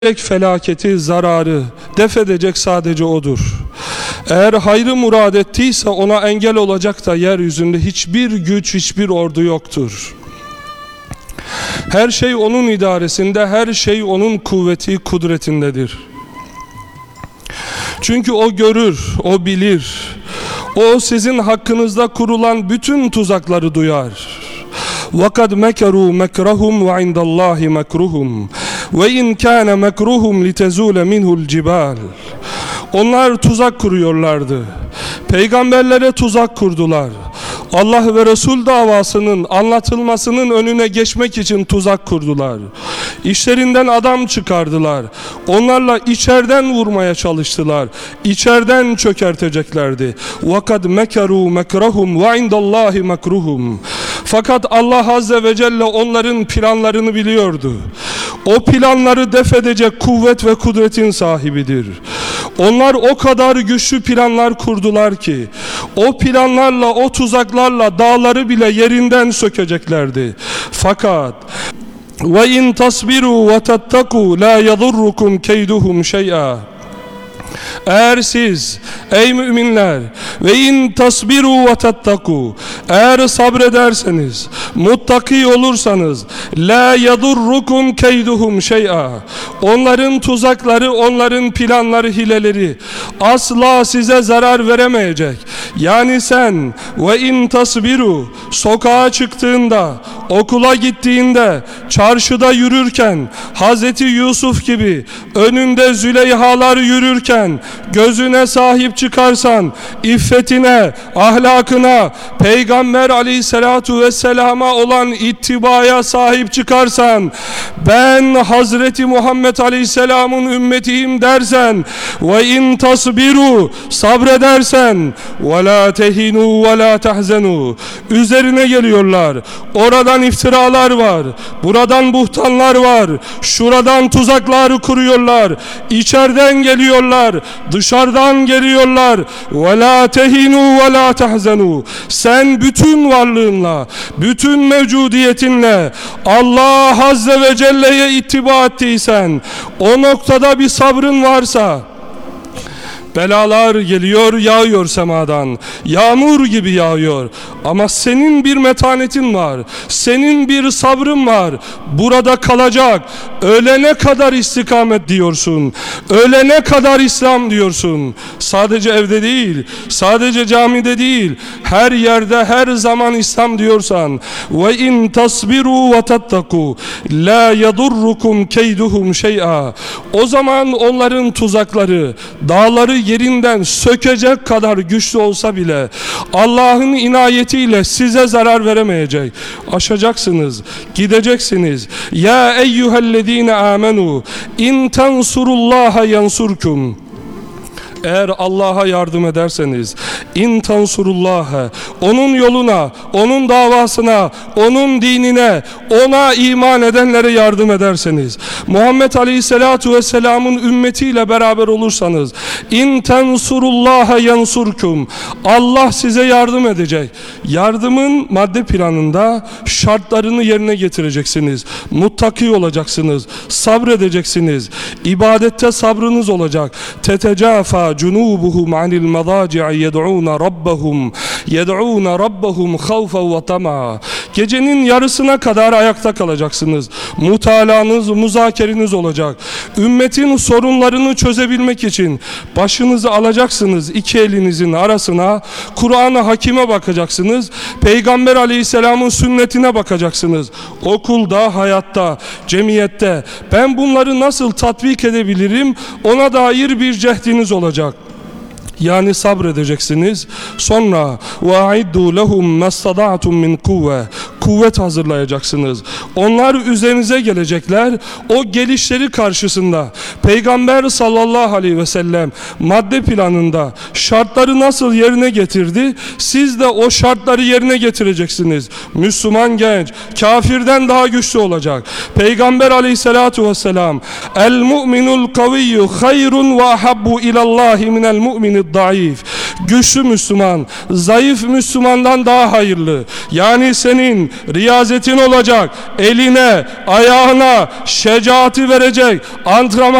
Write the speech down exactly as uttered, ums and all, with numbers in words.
felaketi, zararı def edecek sadece O'dur. Eğer hayrı murad ettiyse ona engel olacak da yeryüzünde hiçbir güç, hiçbir ordu yoktur. Her şey O'nun idaresinde, her şey O'nun kuvveti, kudretindedir. Çünkü O görür, O bilir. O sizin hakkınızda kurulan bütün tuzakları duyar. وَقَدْ مَكَرُوا مَكْرَهُمْ وَعِنْدَ اللّٰهِ مَكْرُهُمْ وَاِنْ كَانَ مَكْرُهُمْ لِتَزُولَ مِنْهُ الْجِبَالِ. Onlar tuzak kuruyorlardı. Peygamberlere tuzak kurdular. Allah ve Resul davasının anlatılmasının önüne geçmek için tuzak kurdular. İşlerinden adam çıkardılar. Onlarla içeriden vurmaya çalıştılar. İçeriden çökerteceklerdi. وَقَدْ مَكَرُوا مَكْرَهُمْ وَعِنْدَ اللّٰهِ مَكْرُهُمْ. Fakat Allah Azze ve Celle onların planlarını biliyordu. O planları def edecek kuvvet ve kudretin sahibidir. Onlar o kadar güçlü planlar kurdular ki o planlarla, o tuzaklarla dağları bile yerinden sökeceklerdi. Fakat وَاِنْ تَصْبِرُوا وَتَتَّقُوا لَا يَضُرُّكُمْ كَيْدُهُمْ شَيْئًا. Eğer siz ey müminler ve in tasbiru ve tettaku, eğer sabrederseniz, muttaki olursanız, la yadurrukum keyduhum şey'a, onların tuzakları, onların planları, hileleri asla size zarar veremeyecek. Yani sen ve in tasbiru, sokağa çıktığında, okula gittiğinde, çarşıda yürürken, Hazreti Yusuf gibi önünde Züleyhalar yürürken gözüne sahip çıkarsan, iffetine, ahlakına, Peygamber aleyhissalatu vesselama olan ittibaya sahip çıkarsan, ben Hazreti Muhammed aleyhisselamın ümmetiyim dersen, ve in tasbiru, sabredersen, ve la tehinu ve la tahzenu, üzerine geliyorlar, oradan iftiralar var, buradan buhtanlar var, şuradan tuzaklar kuruyorlar, içeriden geliyorlar, dışarıdan geliyorlar. وَلَا تَهِنُوا وَلَا تَحْزَنُوا. Sen bütün varlığınla, bütün mevcudiyetinle Allah Azze ve Celle'ye ittiba ettiysen, o noktada bir sabrın varsa, belalar geliyor, yağıyor semadan, yağmur gibi yağıyor, ama senin bir metanetin var, senin bir sabrın var, burada kalacak, ölene kadar istikamet diyorsun, ölene kadar İslam diyorsun. Sadece evde değil, sadece camide değil, her yerde, her zaman İslam diyorsan, ve in tasbiru ve tattaku la yadurrukum keyduhum şey'a, o zaman onların tuzakları dağları yerinden sökecek kadar güçlü olsa bile Allah'ın inayetiyle size zarar veremeyecek. Aşacaksınız, gideceksiniz. Ya eyyühellezine amenu in tansurullaha yansurkum. Eğer Allah'a yardım ederseniz, in tansurullaha, onun yoluna, onun davasına, onun dinine, ona iman edenlere yardım ederseniz, Muhammed Aleyhisselatu Vesselam'ın ümmetiyle beraber olursanız, in tansurullaha yansurkum, Allah size yardım edecek. Yardımın madde planında şartlarını yerine getireceksiniz, muttaki olacaksınız, sabredeceksiniz, ibadette sabrınız olacak. Tetecafa cunubuhum anil madaci'i yed'ûne rabbahum yed'ûne rabbahum havfen ve tamâ. Gecenin yarısına kadar ayakta kalacaksınız. Mutalanız, muzakereniz olacak. Ümmetin sorunlarını çözebilmek için başınızı alacaksınız iki elinizin arasına, Kur'an-ı Hakim'e bakacaksınız, Peygamber Aleyhisselam'ın sünnetine bakacaksınız. Okulda, hayatta, cemiyette ben bunları nasıl tatbik edebilirim, ona dair bir cehdiniz olacak. Yani sabredeceksiniz. Sonra وَاَعِدُّوا لَهُمْ مَسْتَضَعْتُمْ مِنْ قُوَّةٍ, kuvvet hazırlayacaksınız. Onlar üzerinize gelecekler. O gelişleri karşısında Peygamber sallallahu aleyhi ve sellem madde planında şartları nasıl yerine getirdi, siz de o şartları yerine getireceksiniz. Müslüman genç kafirden daha güçlü olacak. Peygamber aleyhissalatu vesselam, el mu'minul kaviyyu hayrun ve ahabbu ilallahi minel mu'minid daif. Güçlü Müslüman, zayıf Müslümandan daha hayırlı. Yani senin riyazetin olacak, eline, ayağına şecaati verecek antrenman